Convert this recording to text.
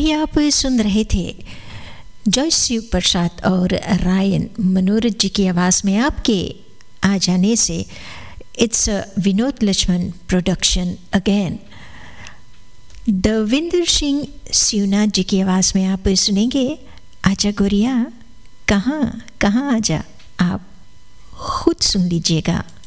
अभी आप सुन रहे थे जॉयस शिव प्रसाद और रायन मनोरथ जी की आवाज़ में आपके आ जाने से it's Vinod Lakshman production again. Davinder Singh Shivnath जी की आवाज़ में आप सुनेंगे आजा गोरिया कहाँ कहाँ आजा। आप खुद सुन लीजिएगा।